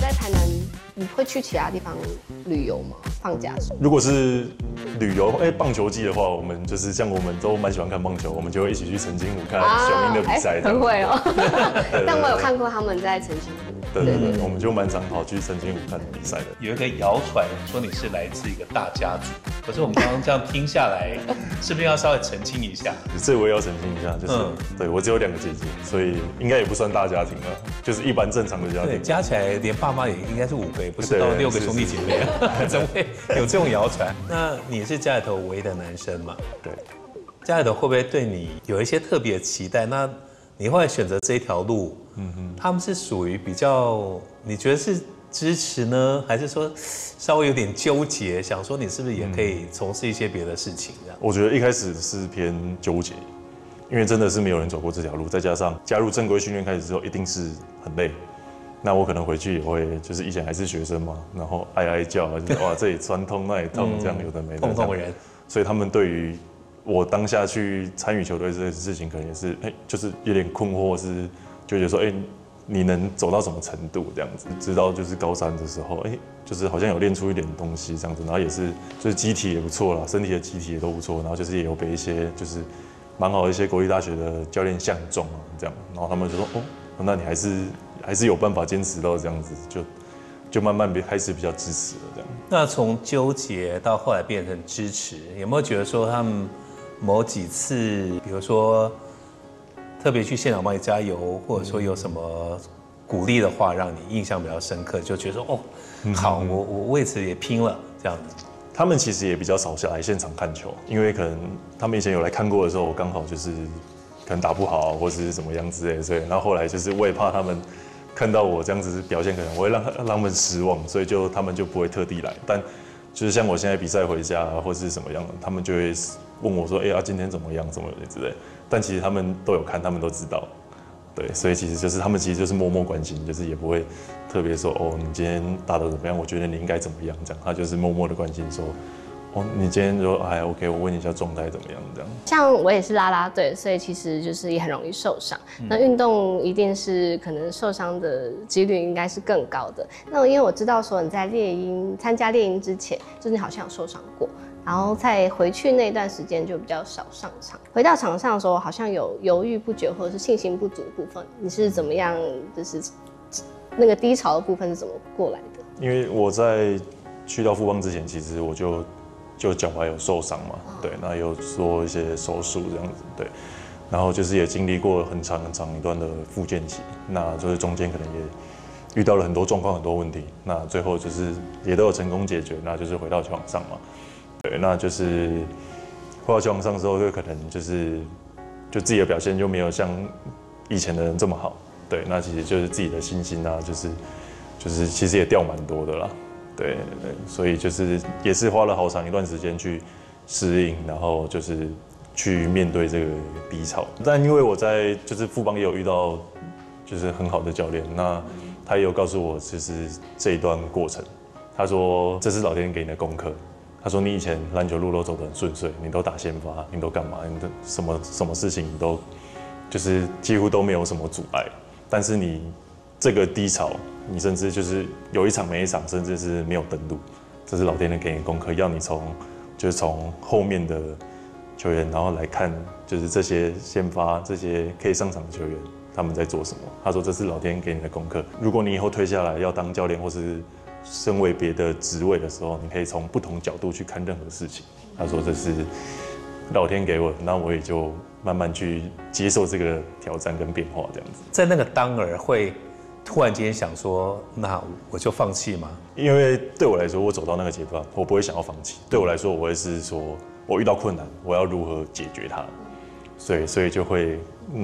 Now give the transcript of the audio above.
在台南，你会去其他地方旅游吗？放假的时候？ 如果是旅游，棒球季的话，我们就是像我们都蛮喜欢看棒球，我们就会一起去澄清湖看小鹰的比赛。 很会哦。但我有看过他们在澄清湖。 对，我们就蛮常跑去澄清湖看比赛的。 有一个谣传说你是来自一个大家族，可是我们刚刚这样听下来，是不是要稍微澄清一下？ 这我也要澄清一下，就是对我只有2个姐姐，所以应该也不算大家庭了，就是一般正常的家庭。 对，加起来连爸妈也应该是5个，也不是到6个兄弟姐妹，怎么会有这种谣传？那你是家里头唯一的男生嘛？ 对， 家里头会不会对你有一些特别的期待？那你后来选择这一条路，他们是属于比较，你觉得是支持呢，还是说稍微有点纠结，想说你是不是也可以从事一些别的事情？这样？ 我觉得一开始是偏纠结，因为真的是没有人走过这条路，再加上加入正规训练开始之后，一定是很累。那我可能回去也会，就是以前还是学生嘛，然后哀叫啊，就是哇这里酸痛那里痛，这样有的没的。 痛人。 所以他们对于我当下去参与球队这件事情，可能也是就是有点困惑，是就觉得说你能走到什么程度这样子？直到就是高3的时候，就是好像有练出一点东西这样子，然后也是就是机体也不错啦，身体的机体也都不错，然后就是也有被一些就是蛮好的一些国立大学的教练相中啊这样，然后他们就说那你还是有办法坚持到这样子，就慢慢开始比较支持了这样。 那从纠结到后来变成支持，有没有觉得说他们某几次，比如说特别去现场帮你加油，或者说有什么鼓励的话让你印象比较深刻，就觉得说好，我为此也拼了这样子。 他们其实也比较少下来现场看球，因为可能他们以前有来看过的时候，我刚好就是可能打不好或是怎么样之类的，所以然后后来就是我也怕他们看到我这样子表现，可能我会让他们失望，所以他们就不会特地来。但就是像我现在比赛回家或是什么样的，他们就会问我说，今天怎么样，什么之类的。但其实他们都有看，他们都知道。对，所以其实就是他们其实就是默默关心，就是也不会特别说你今天打得怎么样，我觉得你应该怎么样这样，他就是默默的关心说，你今天说还 OK， 我问你一下状态怎么样这样。像我也是啦啦队，所以其实就是也很容易受伤。那运动一定是可能受伤的几率应该是更高的。那因为我知道说你在参加猎鹰之前，就是你好像有受伤过。然后在回去那段时间就比较少上场，回到场上的时候好像有犹豫不决或者是信心不足的部分，你是怎么样？就是那个低潮的部分是怎么过来的？因为我在去到富邦之前，其实我就脚踝有受伤嘛，对，那有做一些手术这样子，对，然后就是也经历过很长一段的复健期，那就是中间可能也遇到了很多状况、很多问题，那最后就是也都有成功解决，那就是回到球场上嘛。对，那就是回到球场上之后，就可能就自己的表现就没有像以前的人这么好。对，那其实就是自己的信心啊，就是其实也掉蛮多的啦。对，所以就是也是花了好长一段时间去适应，然后就是去面对这个低潮。但因为我在就是富邦也有遇到就是很好的教练，那他也有告诉我，其实这一段过程，他说这是老天给你的功课。他说：“你以前篮球路都走得很顺遂，你都打先发，你都干嘛？你的什么事情你都就是几乎都没有什么阻碍。但是你这个低潮，你甚至就是有一场没一场，甚至是没有登陆，这是老天爷给你的功课，要你从后面的球员，然后来看就是这些先发这些可以上场的球员他们在做什么。他说这是老天爷给你的功课，如果你以后退下来要当教练或是身为别的职位的时候，你可以从不同角度去看任何事情。他说这是老天给我的，那我也就慢慢去接受这个挑战跟变化，这样子。在那个当儿会突然间想说，那我就放弃吗？因为对我来说，我走到那个阶段，我不会想要放弃。对我来说，我会是说我遇到困难，我要如何解决它，所以就会